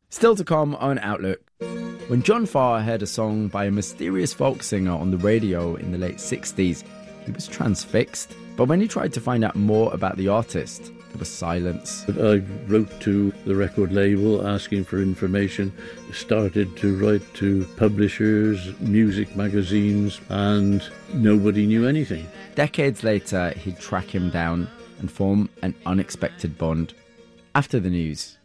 Still to come on Outlook. When John Farr heard a song by a mysterious folk singer on the radio in the late 60s, he was transfixed. But when he tried to find out more about the artist, there was silence. I wrote to the record label asking for information, started to write to publishers, music magazines, and nobody knew anything. Decades later, he'd track him down and form an unexpected bond. After the news.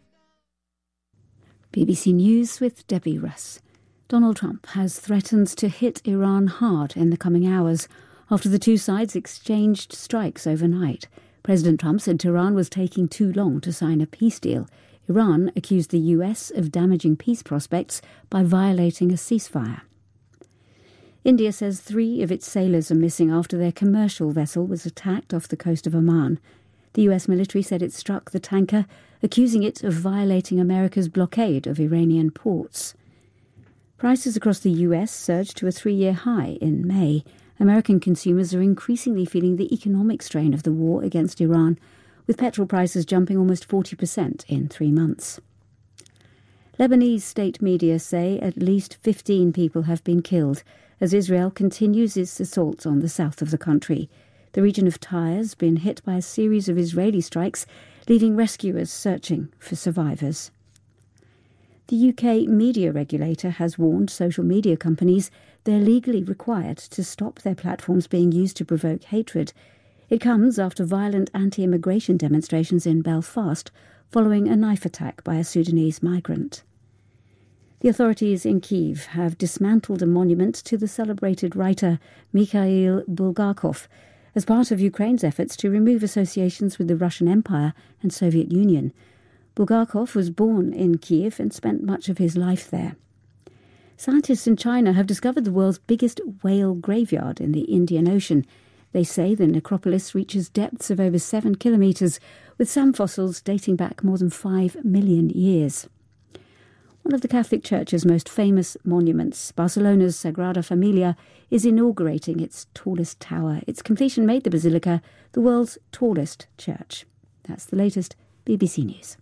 BBC News with Debbie Russ. Donald Trump has threatened to hit Iran hard in the coming hours after the two sides exchanged strikes overnight. President Trump said Tehran was taking too long to sign a peace deal. Iran accused the US of damaging peace prospects by violating a ceasefire. India says 3 of its sailors are missing after their commercial vessel was attacked off the coast of Oman. The US military said it struck the tanker, accusing it of violating America's blockade of Iranian ports. Prices across the US surged to a 3-year high in May. American consumers are increasingly feeling the economic strain of the war against Iran, with petrol prices jumping almost 40% in 3 months. Lebanese state media say at least 15 people have been killed as Israel continues its assaults on the south of the country. The region of Tyre has been hit by a series of Israeli strikes, leaving rescuers searching for survivors. The UK media regulator has warned social media companies they're legally required to stop their platforms being used to provoke hatred. It comes after violent anti-immigration demonstrations in Belfast following a knife attack by a Sudanese migrant. The authorities in Kyiv have dismantled a monument to the celebrated writer Mikhail Bulgakov as part of Ukraine's efforts to remove associations with the Russian Empire and Soviet Union. Bulgakov was born in Kyiv and spent much of his life there. Scientists in China have discovered the world's biggest whale graveyard in the Indian Ocean. They say the necropolis reaches depths of over 7 kilometres, with some fossils dating back more than 5 million years. One of the Catholic Church's most famous monuments, Barcelona's Sagrada Familia, is inaugurating its tallest tower. Its completion made the basilica the world's tallest church. That's the latest BBC News.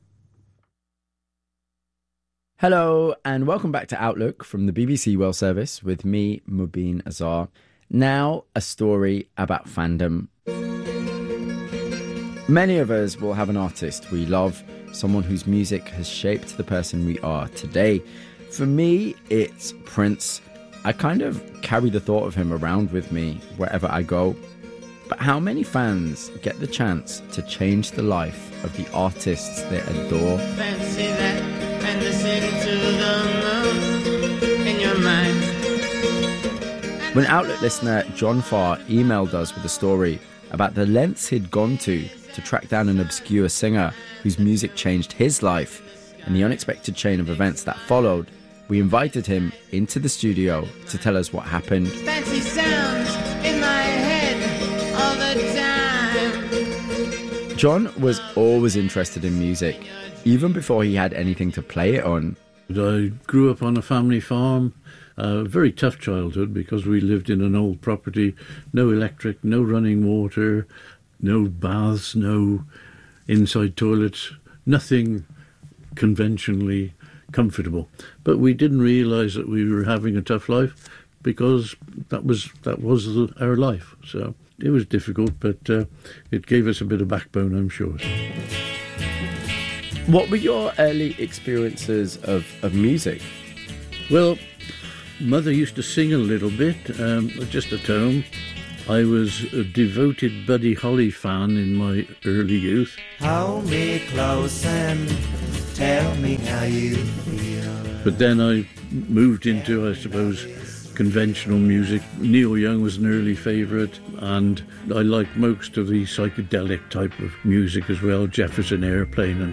Hello and welcome back to Outlook from the BBC World Service with me, Mubin Azar. Now a story about fandom. Many of us will have an artist we love, someone whose music has shaped the person we are today. For me, it's Prince. I kind of carry the thought of him around with me wherever I go. But how many fans get the chance to change the life of the artists they adore? Fancy that and listen to the moon in your mind. When Outlook listener John Farr emailed us with a story about the lengths he'd gone to track down an obscure singer whose music changed his life and the unexpected chain of events that followed, we invited him into the studio to tell us what happened. Fancy sounds in my head all the time. John was always interested in music, even before he had anything to play it on. I grew up on a family farm. A very tough childhood because we lived in an old property, no electric, no running water, no baths, no inside toilets, nothing conventionally comfortable. But we didn't realise that we were having a tough life because that was our life. So it was difficult, but it gave us a bit of backbone, I'm sure. What were your early experiences of music? Well, Mother used to sing a little bit, just at home. I was a devoted Buddy Holly fan in my early youth. Hold me close and tell me how you feel. But then I moved into, I suppose, conventional music. Neil Young was an early favourite, and I liked most of the psychedelic type of music as well, Jefferson Airplane and